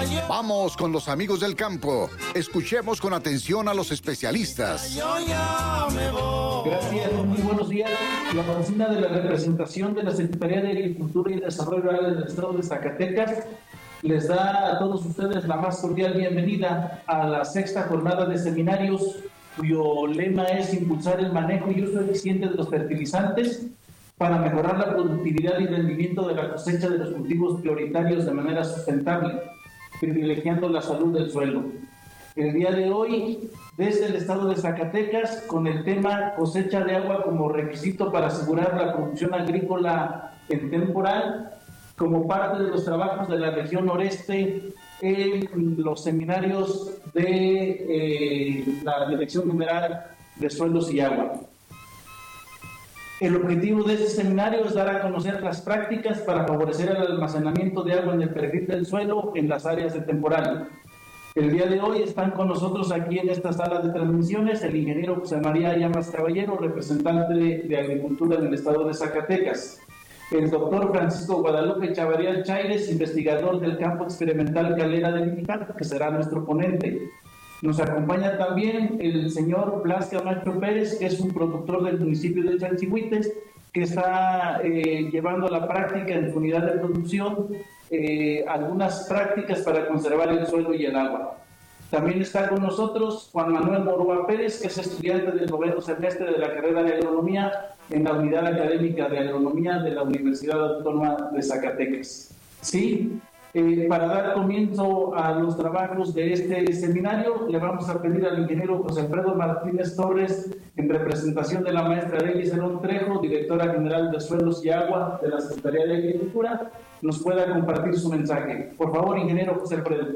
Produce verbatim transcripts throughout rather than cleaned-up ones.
Vamos con los amigos del campo. Escuchemos con atención a los especialistas. Gracias, muy buenos días. La oficina de la representación de la Secretaría de Agricultura y Desarrollo Rural del Estado de Zacatecas les da a todos ustedes la más cordial bienvenida a la sexta jornada de seminarios, cuyo lema es impulsar el manejo y uso eficiente de los fertilizantes para mejorar la productividad y rendimiento de la cosecha de los cultivos prioritarios de manera sustentable, privilegiando la salud del suelo. El día de hoy, desde el estado de Zacatecas, con el tema cosecha de agua como requisito para asegurar la producción agrícola en temporal, como parte de los trabajos de la región noreste en los seminarios de eh, la Dirección General de Suelos y Agua. El objetivo de este seminario es dar a conocer las prácticas para favorecer el almacenamiento de agua en el perfil del suelo en las áreas de temporal. El día de hoy están con nosotros aquí en esta sala de transmisiones el ingeniero José María Llamas Caballero, representante de, de Agricultura en el estado de Zacatecas. El doctor Francisco Guadalupe Chavarría Chaires, investigador del campo experimental Calera del INIFAP, que será nuestro ponente. Nos acompaña también el señor Blas Camacho Pérez, que es un productor del municipio de Chalchihuites, que está eh, llevando a la práctica en su unidad de producción eh, algunas prácticas para conservar el suelo y el agua. También está con nosotros Juan Manuel Moroa Pérez, que es estudiante del noveno semestre de la carrera de Agronomía en la Unidad Académica de Agronomía de la Universidad Autónoma de Zacatecas. Sí, eh, para dar comienzo a los trabajos de este seminario, le vamos a pedir al ingeniero José Alfredo Martínez Torres, en representación de la maestra Arely Cerón Trejo, directora general de Suelos y Agua de la Secretaría de Agricultura, nos pueda compartir su mensaje. Por favor, ingeniero José Alfredo.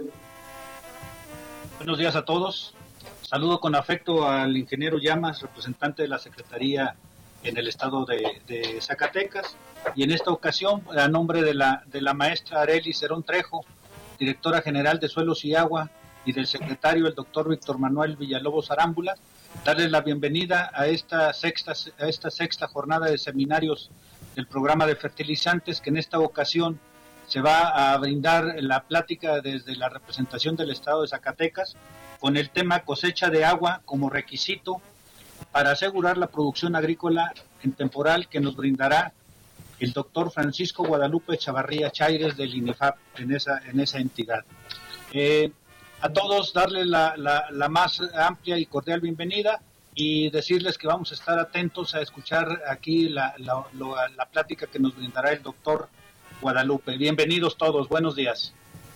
Buenos días a todos. Saludo con afecto al ingeniero Llamas, representante de la Secretaría en el estado de, de Zacatecas, y en esta ocasión, a nombre de la, de la maestra Arely Cerón Trejo, directora general de Suelos y Agua, y del secretario, el doctor Víctor Manuel Villalobos Arámbula, darles la bienvenida a esta sexta, a esta sexta jornada de seminarios del programa de fertilizantes, que en esta ocasión se va a brindar la plática desde la representación del estado de Zacatecas con el tema cosecha de agua como requisito para asegurar la producción agrícola en temporal, que nos brindará el doctor Francisco Guadalupe Chavarría Chaires del INIFAP en esa, en esa entidad. Eh, a todos darles la, la, la más amplia y cordial bienvenida y decirles que vamos a estar atentos a escuchar aquí la, la, la, la plática que nos brindará el doctor Guadalupe. Bienvenidos todos, buenos días.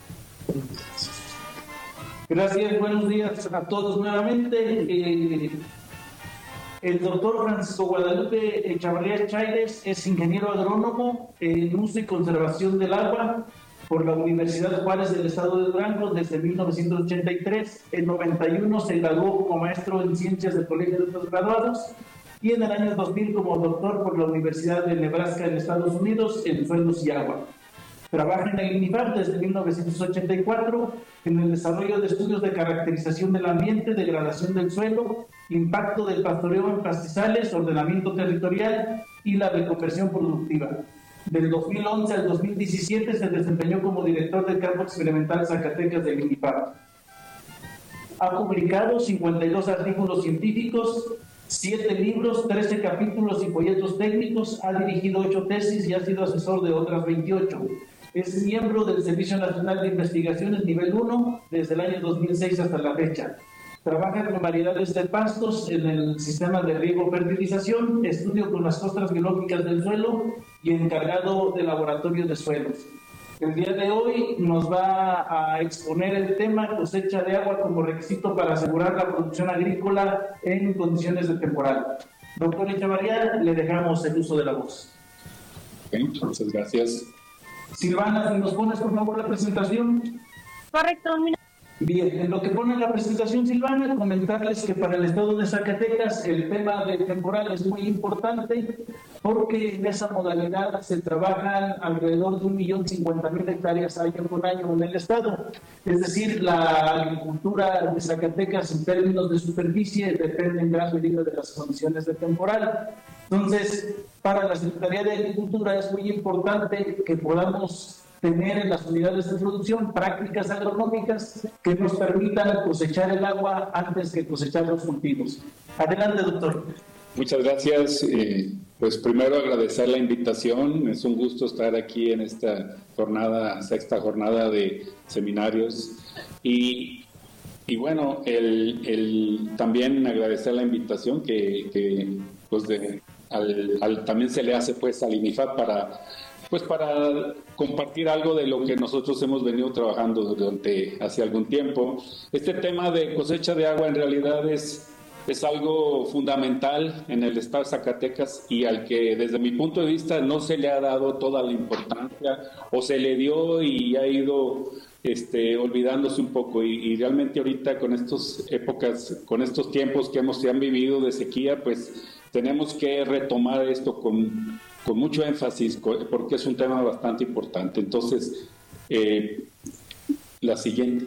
Gracias, buenos días a todos nuevamente. Eh, el doctor Francisco Guadalupe Chavarría Chaires es ingeniero agrónomo en uso y conservación del agua por la Universidad Juárez del estado de Durango desde mil novecientos ochenta y tres. En noventa y uno se graduó como maestro en ciencias del Colegio de Postgraduados y en el año dos mil como doctor por la Universidad de Nebraska en Estados Unidos en Suelos y Agua. Trabaja en el INIFAP desde mil novecientos ochenta y cuatro en el desarrollo de estudios de caracterización del ambiente, degradación del suelo, impacto del pastoreo en pastizales, ordenamiento territorial y la reconversión productiva. Del dos mil once al dos mil diecisiete se desempeñó como director del campo experimental Zacatecas del INIFAP. Ha publicado cincuenta y dos artículos científicos, siete libros, trece capítulos y folletos técnicos, ha dirigido ocho tesis y ha sido asesor de otras veintiocho. Es miembro del Servicio Nacional de Investigaciones Nivel uno desde el año dos mil seis hasta la fecha. Trabaja con variedades de pastos en el sistema de riego-fertilización, estudio con las costras biológicas del suelo y encargado de laboratorio de suelos. El día de hoy nos va a exponer el tema cosecha de agua como requisito para asegurar la producción agrícola en condiciones de temporal. Doctor Echavarría, le dejamos el uso de la voz. Okay, muchas gracias. Silvana, si nos pones por favor la presentación. Correcto, un minuto. Bien, en lo que pone la presentación Silvana, comentarles que para el estado de Zacatecas el tema del temporal es muy importante porque en esa modalidad se trabajan alrededor de un millón cincuenta mil hectáreas año con año en el estado. Es decir, la agricultura de Zacatecas en términos de superficie depende en gran medida de las condiciones de temporal. Entonces, para la Secretaría de Agricultura es muy importante que podamos tener en las unidades de producción prácticas agronómicas que nos permitan cosechar el agua antes que cosechar los cultivos. Adelante, doctor. Muchas gracias. Eh, pues primero agradecer la invitación. Es un gusto estar aquí en esta jornada, sexta jornada de seminarios. Y, y bueno, el, el, también agradecer la invitación que, que pues de, al, al, también se le hace pues al INIFAP para, pues para compartir algo de lo que nosotros hemos venido trabajando durante hace algún tiempo. Este tema de cosecha de agua en realidad es... es algo fundamental en el estado de Zacatecas y al que desde mi punto de vista no se le ha dado toda la importancia o se le dio y ha ido este, olvidándose un poco y, y realmente ahorita con estas épocas, con estos tiempos que hemos se han vivido de sequía, pues tenemos que retomar esto con, con mucho énfasis porque es un tema bastante importante. Entonces, eh, la siguiente.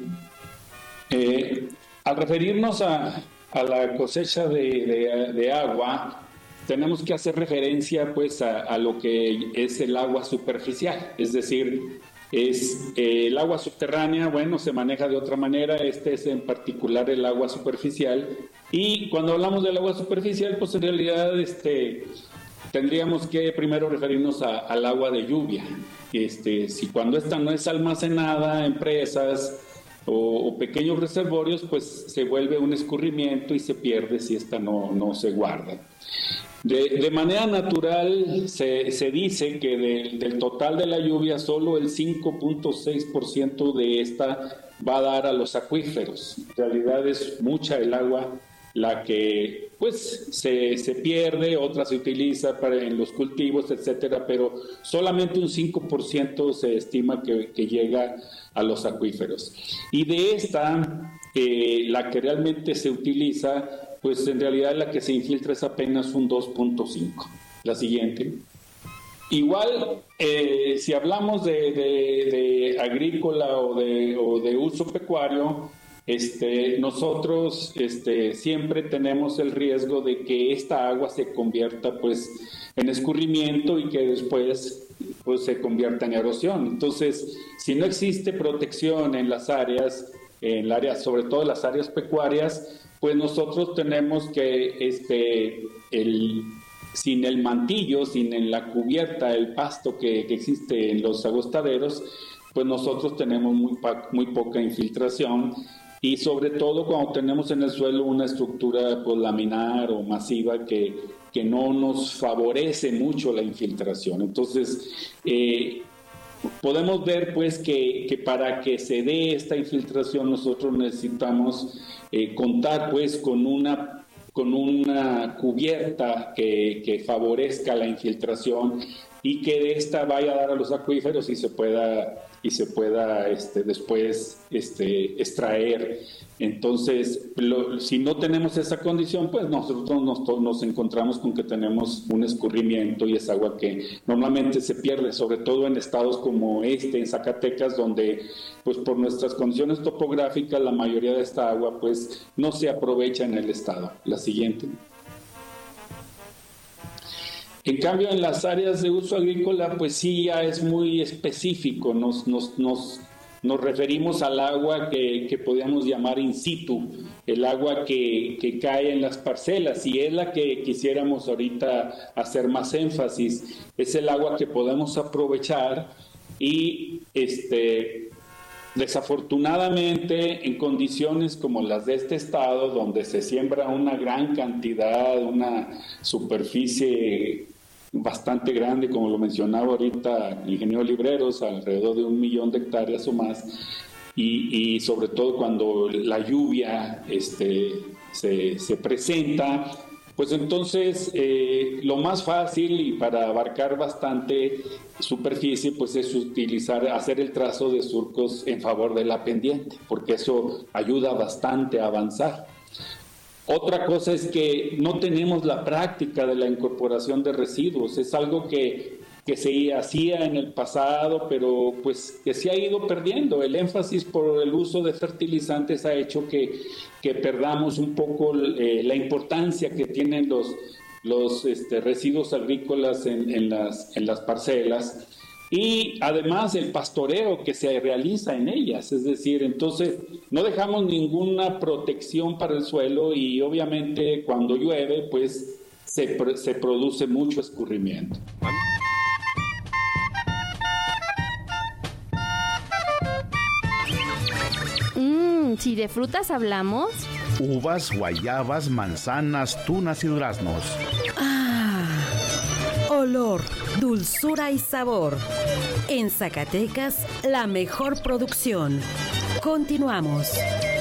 Eh, al referirnos a a la cosecha de, de, de agua, tenemos que hacer referencia pues a, a lo que es el agua superficial, es decir, es eh, el agua subterránea, bueno, se maneja de otra manera, este es en particular el agua superficial, y cuando hablamos del agua superficial, pues en realidad este, tendríamos que primero referirnos a, al agua de lluvia, este, si cuando esta no es almacenada en presas, O, o pequeños reservorios, pues se vuelve un escurrimiento y se pierde si esta no, no se guarda. De, de manera natural se, se dice que de, del total de la lluvia solo el cinco punto seis por ciento de esta va a dar a los acuíferos. En realidad es mucha el agua la que pues se, se pierde, otra se utiliza para, en los cultivos, etcétera, pero solamente un cinco por ciento se estima que, que llega a los acuíferos. Y de esta, eh, la que realmente se utiliza, pues en realidad la que se infiltra es apenas un dos punto cinco. La siguiente. Igual, eh, si hablamos de, de, de agrícola o de, o de uso pecuario, Este, nosotros este, siempre tenemos el riesgo de que esta agua se convierta pues en escurrimiento y que después pues se convierta en erosión. Entonces, si no existe protección en las áreas, en el área, sobre todo en las áreas pecuarias, pues nosotros tenemos que este, el, sin el mantillo, sin la cubierta, el pasto que, que existe en los agostaderos, pues nosotros tenemos muy, muy poca infiltración. Y sobre todo cuando tenemos en el suelo una estructura pues, laminar o masiva que, que no nos favorece mucho la infiltración. Entonces, eh, podemos ver pues que, que para que se dé esta infiltración nosotros necesitamos eh, contar pues con una, con una cubierta que, que favorezca la infiltración y que de esta vaya a dar a los acuíferos y se pueda y se pueda este, después este, extraer. Entonces, lo, si no tenemos esa condición, pues nosotros nos, nos encontramos con que tenemos un escurrimiento y es agua que normalmente se pierde, sobre todo en estados como este, en Zacatecas, donde pues por nuestras condiciones topográficas la mayoría de esta agua pues no se aprovecha en el estado. La siguiente. En cambio, en las áreas de uso agrícola, pues sí, ya es muy específico. Nos, nos, nos, nos referimos al agua que, que podríamos llamar in situ, el agua que, que cae en las parcelas, y es la que quisiéramos ahorita hacer más énfasis. Es el agua que podemos aprovechar y, este, desafortunadamente, en condiciones como las de este estado, donde se siembra una gran cantidad, una superficie bastante grande, como lo mencionaba ahorita el ingeniero Libreros, alrededor de un millón de hectáreas o más, y, y sobre todo cuando la lluvia este, se, se presenta, pues entonces eh, lo más fácil y para abarcar bastante superficie pues es utilizar, hacer el trazo de surcos en favor de la pendiente, porque eso ayuda bastante a avanzar. Otra cosa es que no tenemos la práctica de la incorporación de residuos, es algo que, que se hacía en el pasado, pero pues que se ha ido perdiendo. El énfasis por el uso de fertilizantes ha hecho que, que perdamos un poco eh, la importancia que tienen los, los este, residuos agrícolas en, en, las, en las parcelas. y además el pastoreo que se realiza en ellas, es decir, entonces no dejamos ninguna protección para el suelo y obviamente cuando llueve pues se, se produce mucho escurrimiento. Mmm, si de frutas hablamos... Uvas, guayabas, manzanas, tunas y duraznos. Ah, olor, dulzura y sabor. En Zacatecas, la mejor producción. Continuamos.